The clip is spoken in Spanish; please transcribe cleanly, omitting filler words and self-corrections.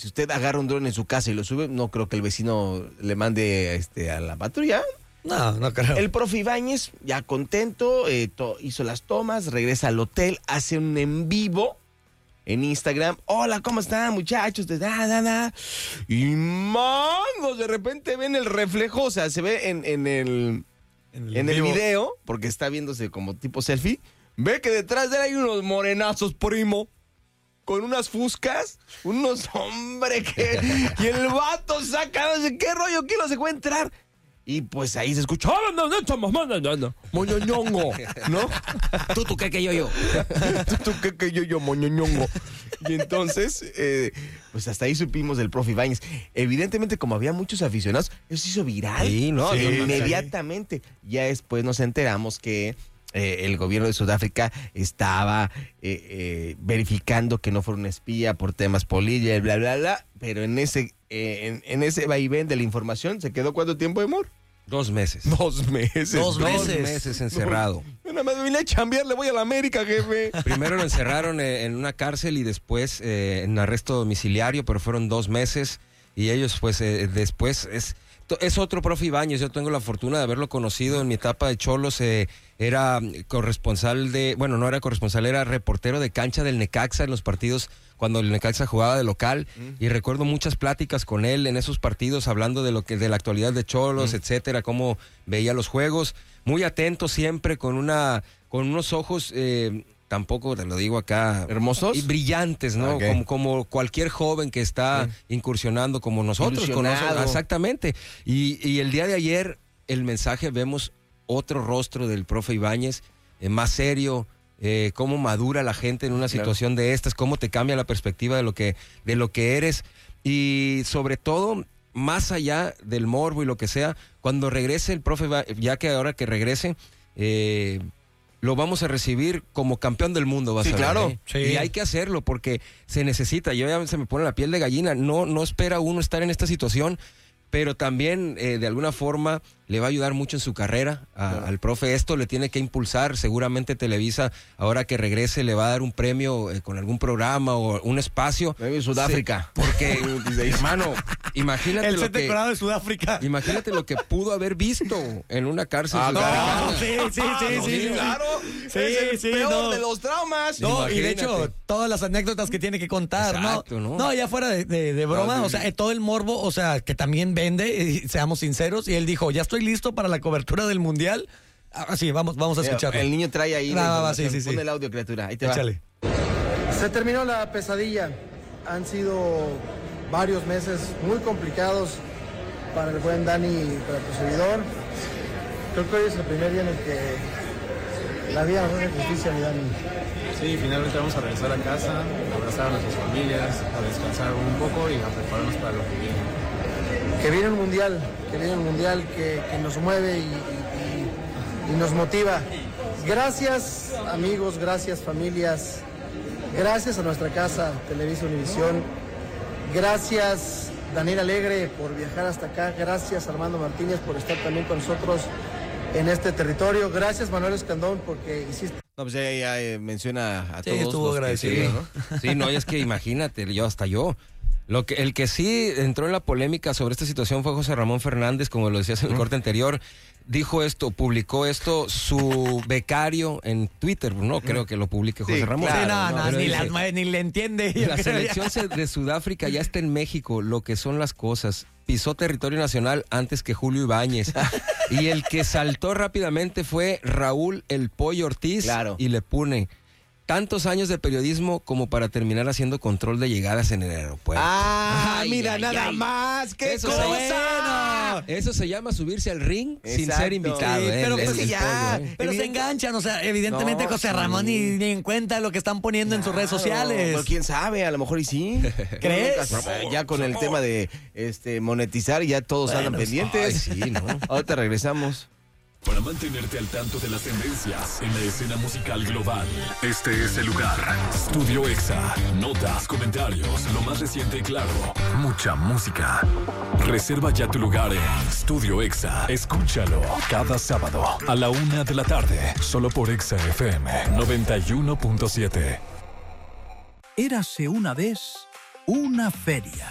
si usted agarra un dron en su casa y lo sube, no creo que el vecino le mande a la patrulla. No creo. El profe Ibáñez, ya contento, hizo las tomas, regresa al hotel, hace un en vivo en Instagram. Hola, ¿cómo están, muchachos? Y mangos, de repente ven el reflejo, o sea, se ve en el video, porque está viéndose como tipo selfie. Ve que detrás de él hay unos morenazos, primo, con unas fuscas, unos hombres que... Y el vato saca, no sé qué rollo, ¿quién no se puede entrar? Y pues ahí se escuchó, moñoñongo, ¿no? Tú, que yo. Tú, que yo, moñoñongo. Y entonces, pues hasta ahí supimos del profe Ibáñez. Evidentemente, como había muchos aficionados, eso se hizo viral. Sí, ¿no? Inmediatamente. Ya después nos enteramos que el gobierno de Sudáfrica estaba verificando que no fuera un espía por temas políticos, bla, bla, bla. Pero en ese vaivén de la información, ¿se quedó cuánto tiempo, amor? 2 meses. 2 meses. 2 meses encerrado. Yo nada más vine a chambear, le voy a la América, jefe. Primero lo encerraron en una cárcel y después en arresto domiciliario, pero fueron 2 meses. Y ellos, pues, después es otro profe Ibáñez. Yo tengo la fortuna de haberlo conocido en mi etapa de Cholos. Era corresponsal no era corresponsal, era reportero de cancha del Necaxa en los partidos cuando el Necaxa jugaba de local. Y recuerdo muchas pláticas con él en esos partidos hablando de la actualidad de Cholos, etcétera, cómo veía los juegos. Muy atento siempre, con unos ojos... tampoco te lo digo acá. ¿Hermosos? Y brillantes, ¿no? Okay. Como cualquier joven que está incursionando como nosotros. Exactamente. Y el día de ayer, el mensaje, vemos otro rostro del profe Ibáñez, más serio, cómo madura la gente en una situación de estas, cómo te cambia la perspectiva de lo que eres. Y sobre todo, más allá del morbo y lo que sea, cuando regrese el profe, ya que ahora que regrese... lo vamos a recibir como campeón del mundo, vas a ver. Claro. Sí. Y hay que hacerlo porque se necesita. Yo ya se me pone la piel de gallina. No espera uno estar en esta situación, pero también de alguna forma le va a ayudar mucho en su carrera al profe. Esto le tiene que impulsar. Seguramente Televisa, ahora que regrese, le va a dar un premio con algún programa o un espacio. En Sudáfrica. Porque, hermano, imagínate el lo set que... decorado de Sudáfrica. Imagínate lo que pudo haber visto en una cárcel sudafricana. Sí, claro. Sí, es el peor de los traumas. No, y de Imagínate. hecho, todas las anécdotas que tiene que contar, Exacto, ¿no? ¿no? No, ya fuera de broma, No, o sea, todo el morbo, o sea, que también vende, seamos sinceros, y él dijo, ya estoy listo para la cobertura del Mundial. Sí, vamos a escucharlo. El niño trae ahí. Sí. Pon el audio, criatura. Ahí te Échale. Se terminó la pesadilla. Han sido varios meses muy complicados para el buen Dani y para tu servidor. Creo que hoy es el primer día en el que la vida nos hace justicia, mi Dani. Sí, finalmente vamos a regresar a casa, a abrazar a nuestras familias, a descansar un poco y a prepararnos para lo que viene. Que viene un mundial que nos mueve y nos motiva. Gracias, amigos, gracias, familias. Gracias a nuestra casa, Televisa Univisión. Gracias, Daniel Alegre, por viajar hasta acá. Gracias, Armando Martínez, por estar también con nosotros en este territorio. Gracias, Manuel Escandón, porque hiciste... No, pues ya menciona a todos. estuvo los que agradecido, sí, ¿no? Sí, no, es que imagínate, yo. El que sí entró en la polémica sobre esta situación fue José Ramón Fernández, como lo decías en el corte anterior. Dijo esto, publicó esto, su becario en Twitter. No creo que lo publique José Ramón. claro, Sí, Pero ni le entiende. la selección de Sudáfrica ya está en México, lo que son las cosas. Pisó territorio nacional antes que Julio Ibáñez. Y el que saltó rápidamente fue Raúl El Pollo Ortiz. Claro. Y le pone tantos años de periodismo como para terminar haciendo control de llegadas en el aeropuerto. Mira, nada más. ¡Qué Eso cosa! Eso se llama subirse al ring sin Exacto. ser invitado. Sí, pero pues el ya, pollo, pero se enganchan, o sea, evidentemente No, José Ramón ni en cuenta lo que están poniendo en sus redes sociales. Pero quién sabe, a lo mejor y sí. ¿Crees? Ya con el tema de monetizar, ya todos andan pendientes. Ay, sí, ¿no? Ahorita regresamos. Para mantenerte al tanto de las tendencias en la escena musical global, este es el lugar. Studio Exa. Notas, comentarios, lo más reciente y claro. Mucha música. Reserva ya tu lugar en Studio Exa. Escúchalo cada sábado a la 1 de la tarde, solo por Exa FM 91.7. Érase una vez una feria.